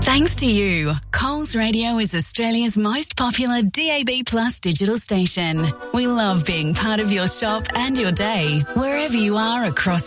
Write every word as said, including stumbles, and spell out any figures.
Thanks to you, Coles Radio is Australia's most popular D A B Plus digital station. We love being part of your shop and your day, wherever you are across